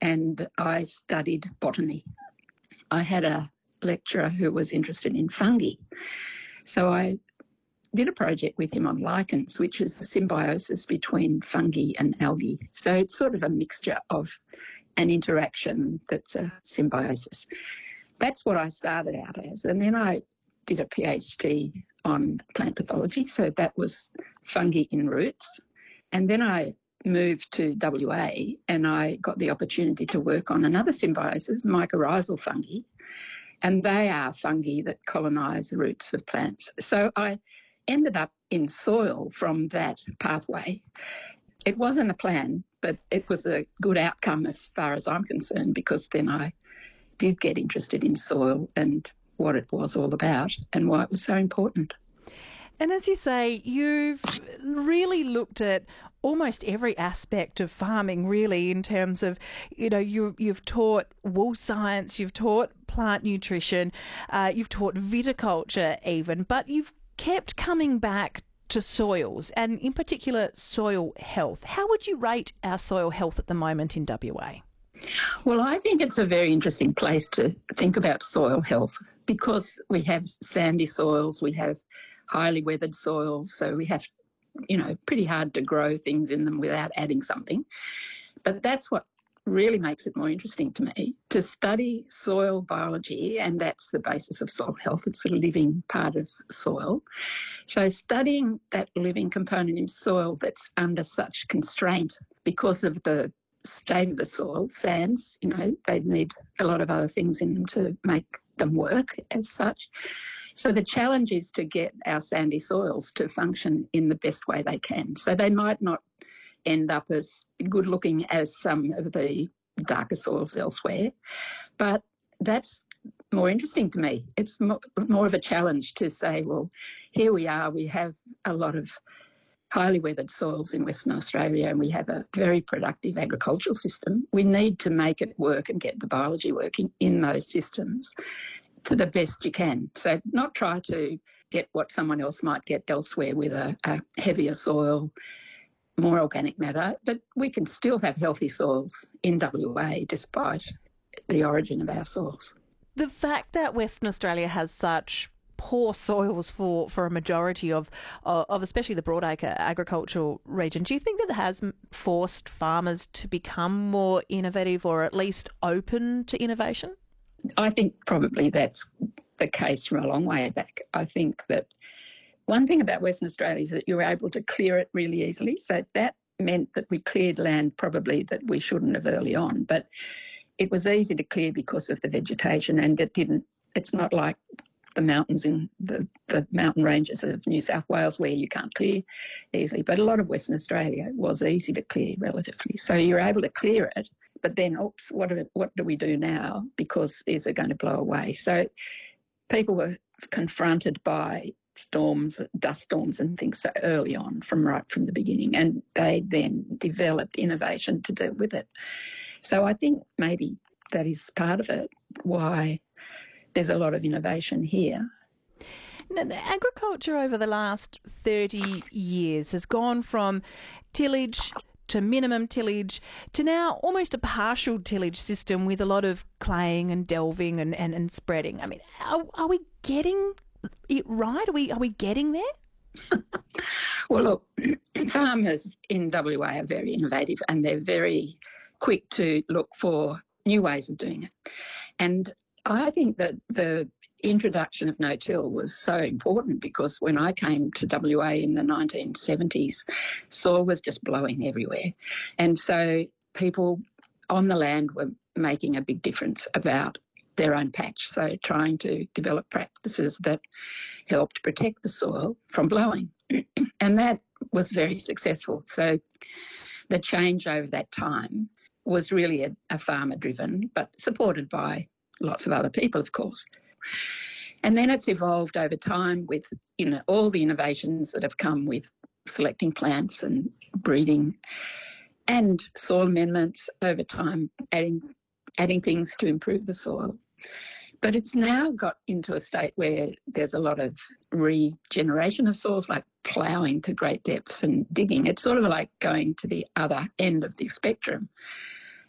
and I studied botany. I had a lecturer who was interested in fungi. So I did a project with him on lichens, which is the symbiosis between fungi and algae. So it's sort of a mixture of an interaction that's a symbiosis. That's what I started out as. And then I did a PhD on plant pathology, so that was fungi in roots. And then I moved to WA and I got the opportunity to work on another symbiosis, mycorrhizal fungi, and they are fungi that colonise the roots of plants. So I ended up in soil from that pathway. It wasn't a plan, but it was a good outcome as far as I'm concerned, because then I did get interested in soil and what it was all about and why it was so important. And as you say, you've really looked at almost every aspect of farming, really, in terms of, you've taught wool science, you've taught plant nutrition, you've taught viticulture even, but you've kept coming back to soils and in particular soil health. How would you rate our soil health at the moment in WA? Well, I think it's a very interesting place to think about soil health, because we have sandy soils, we have highly weathered soils, so we have, pretty hard to grow things in them without adding something. But that's what really makes it more interesting to me, to study soil biology, and that's the basis of soil health. It's a living part of soil. So studying that living component in soil that's under such constraint because of the state of the soil, sands, they need a lot of other things in them to make them work as such. So the challenge is to get our sandy soils to function in the best way they can. So they might not end up as good looking as some of the darker soils elsewhere, but that's more interesting to me. It's more of a challenge to say, well, here we are, we have a lot of highly weathered soils in Western Australia and we have a very productive agricultural system. We need to make it work and get the biology working in those systems to the best you can. So not try to get what someone else might get elsewhere with a heavier soil, more organic matter, but we can still have healthy soils in WA despite the origin of our soils. The fact that Western Australia has such poor soils for a majority of especially the broadacre agricultural region, do you think that it has forced farmers to become more innovative or at least open to innovation? I think probably that's the case from a long way back. I think that one thing about Western Australia is that you were able to clear it really easily. So that meant that we cleared land probably that we shouldn't have early on. But it was easy to clear because of the vegetation, and it's not like the mountains in the mountain ranges of New South Wales where you can't clear easily. But a lot of Western Australia was easy to clear relatively. So you're able to clear it, but then, what do we do now? Because is it going to blow away? So people were confronted by storms, dust storms and things so early on, right from the beginning, and they then developed innovation to deal with it. So I think maybe that is part of it, why there's a lot of innovation here. Now, agriculture over the last 30 years has gone from tillage to minimum tillage to now almost a partial tillage system with a lot of claying and delving and spreading. I mean, are we getting it right? Are we getting there? Well, look, farmers in WA are very innovative and they're very quick to look for new ways of doing it. And I think that the introduction of no-till was so important, because when I came to WA in the 1970s, soil was just blowing everywhere. And so people on the land were making a big difference about their own patch, so trying to develop practices that helped protect the soil from blowing. And that was very successful. So the change over that time was really a farmer-driven, but supported by lots of other people, of course. And then it's evolved over time with, all the innovations that have come with selecting plants and breeding and soil amendments over time, adding things to improve the soil. But it's now got into a state where there's a lot of regeneration of soils, like ploughing to great depths and digging. It's sort of like going to the other end of the spectrum.